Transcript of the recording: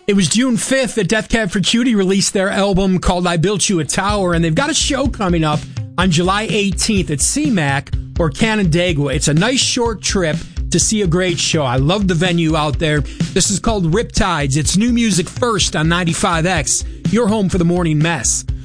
It was June 5th that Death Cab for Cutie released their album called I Built You a Tower, and they've got a show coming up on July 18th at CMAC or Canandaigua. It's a nice short trip to see a great show. I love the venue out there. This is called Riptides. It's new music first on 95X, your home for the morning mess.